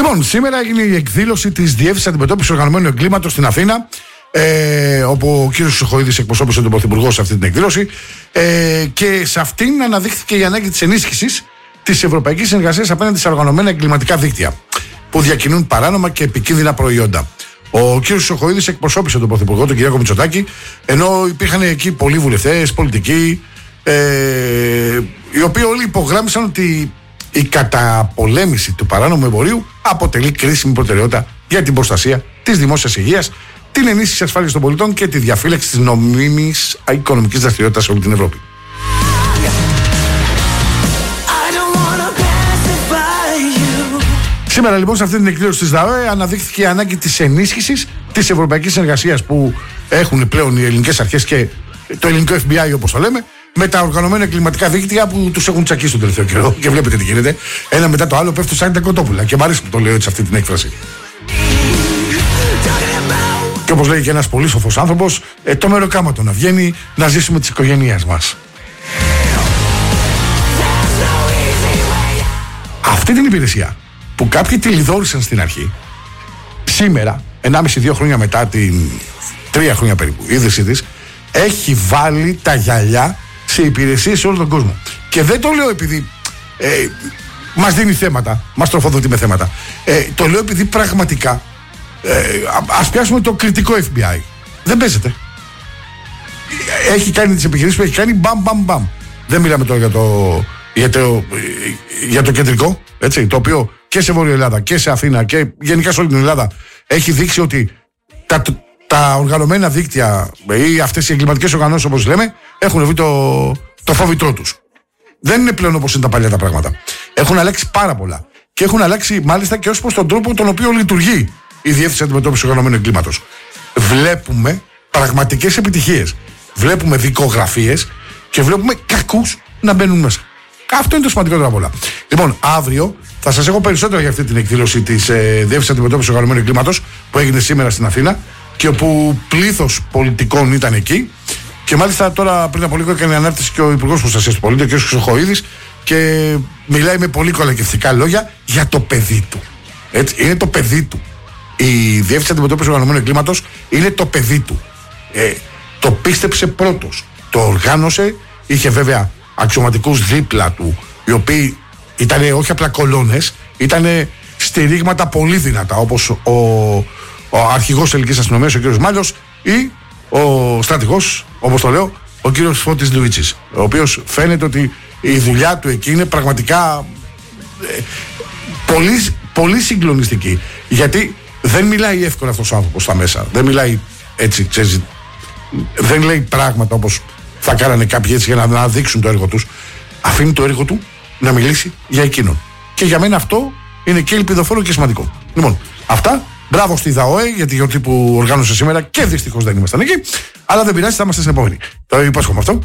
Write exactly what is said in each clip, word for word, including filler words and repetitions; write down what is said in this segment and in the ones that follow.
Λοιπόν, σήμερα έγινε η εκδήλωση της Διεύθυνσης Αντιμετώπισης Οργανωμένου Εγκλήματος στην Αθήνα, ε, όπου ο κ. Σοχοίδης εκπροσώπησε τον Πρωθυπουργό σε αυτή την εκδήλωση, ε, και σε αυτήν αναδείχθηκε η ανάγκη της ενίσχυσης της ευρωπαϊκής συνεργασίας απέναντι σε οργανωμένα εγκληματικά δίκτυα που διακινούν παράνομα και επικίνδυνα προϊόντα. Ο κ. Σοχοίδης εκπροσώπησε τον Πρωθυπουργό, τον κ. Μητσοτάκη, ενώ υπήρχαν εκεί πολλοί βουλευτές, πολιτικοί, ε, οι οποίοι όλοι υπογράμμισαν ότι η καταπολέμηση του παράνομου εμπορίου αποτελεί κρίσιμη προτεραιότητα για την προστασία της δημόσιας υγείας, την ενίσχυση ασφάλειας των πολιτών και τη διαφύλαξη της νομίμης οικονομικής δραστηριότητας σε όλη την Ευρώπη. Σήμερα λοιπόν σε αυτή την εκδήλωση της ΔΑΟΕ αναδείχθηκε η ανάγκη της ενίσχυσης της ευρωπαϊκής συνεργασίας που έχουν πλέον οι ελληνικές αρχές και το ελληνικό εφ μπι άι, όπως το λέμε, με τα οργανωμένα εγκληματικά δίκτυα που τους έχουν τσακίσει τον τελευταίο καιρό. Και βλέπετε τι γίνεται. Ένα μετά το άλλο πέφτουν σαν τα κοτόπουλα. Και μου αρέσει που το λέω έτσι αυτή την έκφραση. Και όπως λέει και ένας πολύ σοφός άνθρωπος, ε, το μεροκάματο να βγαίνει, να ζήσουμε τις οικογένειές μας. Αυτή την υπηρεσία που κάποιοι τη λιδόρισαν στην αρχή, σήμερα, ενάμιση δύο χρόνια μετά την. τρία χρόνια περίπου, η ίδρυσή της, έχει βάλει τα γυαλιά σε υπηρεσίες σε όλο τον κόσμο. Και δεν το λέω επειδή ε, μας δίνει θέματα, μας τροφοδοτεί με θέματα. Ε, το λέω επειδή πραγματικά ε, ας πιάσουμε το κριτικό εφ μπι άι. Δεν παίζεται. Έχει κάνει τις επιχειρήσεις που έχει κάνει μπαμ μπαμ μπαμ. Δεν μιλάμε τώρα για το, για το, για το κεντρικό, έτσι, το οποίο και σε Βόρεια Ελλάδα και σε Αθήνα και γενικά σε όλη την Ελλάδα έχει δείξει ότι τα, τα οργανωμένα δίκτυα ή αυτές οι εγκληματικές οργανώσεις, όπως λέμε, έχουν βρει το, το φόβητρό τους. Δεν είναι πλέον όπως είναι τα παλιά τα πράγματα. Έχουν αλλάξει πάρα πολλά. Και έχουν αλλάξει μάλιστα και ως προς τον τρόπο τον οποίο λειτουργεί η Διεύθυνση Αντιμετώπισης Οργανωμένου Εγκλήματος. Βλέπουμε πραγματικές επιτυχίες. Βλέπουμε δικογραφίες και βλέπουμε κακούς να μπαίνουν μέσα. Αυτό είναι το σημαντικότερο από όλα. Λοιπόν, αύριο θα σας έχω περισσότερα για αυτή την εκδήλωση της ε, Διεύθυνσης Αντιμετώπισης Οργανωμένου Εγκλήματος που έγινε σήμερα στην Αθήνα και όπου πλήθος πολιτικών ήταν εκεί. Και μάλιστα τώρα πριν από λίγο έκανε ανάρτηση και ο Υπουργός Προστασίας του Πολίτη, ο κ. Σοχοίδης, και μιλάει με πολύ κολακευτικά λόγια για το παιδί του. Έτσι, είναι το παιδί του. Η Διεύθυνση Αντιμετώπισης Οργανωμένου Εγκλήματος είναι το παιδί του. Ε, το πίστεψε πρώτος. Το οργάνωσε, είχε βέβαια αξιωματικούς δίπλα του, οι οποίοι ήταν όχι απλά κολόνες, ήταν στηρίγματα πολύ δυνατά, όπως ο, ο αρχηγός της ελληνικής αστυνομίας, ο κ. Μάλιος, ή ο στρατηγός, όπως το λέω, ο κ. Φώτης Λουίτσης, ο οποίος φαίνεται ότι η δουλειά του εκεί είναι πραγματικά ε, πολύ, πολύ συγκλονιστική. Γιατί δεν μιλάει εύκολα αυτός ο άνθρωπος στα μέσα. Δεν μιλάει έτσι, ξέρεις, δεν λέει πράγματα όπως θα κάνανε κάποιοι έτσι για να αναδείξουν το έργο τους. Αφήνει το έργο του να μιλήσει για εκείνον. Και για μένα αυτό είναι και ελπιδοφόρο και σημαντικό. Λοιπόν, αυτά. Μπράβο στη ΔΑΟΕ για τη γιορτή που οργάνωσε σήμερα και δυστυχώς δεν ήμασταν εκεί. Αλλά δεν πειράζει, θα είμαστε στην επόμενη. Το υπόσχομαι αυτό.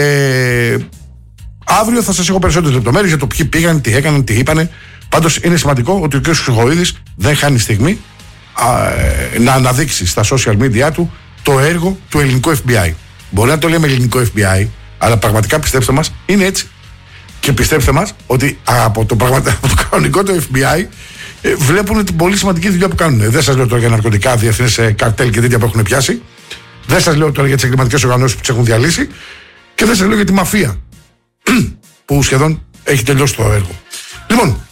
Ε, αύριο θα σας έχω περισσότερες λεπτομέρειες για το ποιοι πήγαν, τι έκαναν, τι είπανε. Πάντως είναι σημαντικό ότι ο κ. Σοχοίδης δεν χάνει στιγμή α, ε, να αναδείξει στα social media του το έργο του ελληνικού εφ μπι άι. Μπορεί να το λέμε ελληνικό εφ μπι άι, αλλά πραγματικά πιστέψτε μας, είναι έτσι. Και πιστέψτε μας ότι από το, πραγματικά, από το κανονικό το εφ μπι άι ε, βλέπουν την πολύ σημαντική δουλειά που κάνουν. Δεν σας λέω τώρα για ναρκωτικά, διεθνές ε, καρτέλ και τέτοια που έχουν πιάσει. Δεν σας λέω τώρα για τις εγκληματικές οργανώσεις που τις έχουν διαλύσει. Και δεν σας λέω για τη μαφία που σχεδόν έχει τελειώσει το έργο. Λοιπόν,